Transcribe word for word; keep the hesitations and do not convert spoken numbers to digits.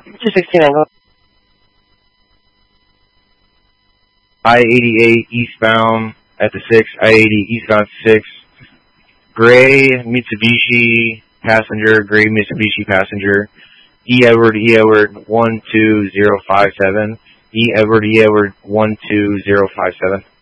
two sixty-nine, go. I eighty-eight eastbound at the six, I eighty eastbound six, gray Mitsubishi passenger, gray Mitsubishi passenger, E Edward, E Edward one two zero five seven, E Edward, E Edward one two zero five seven.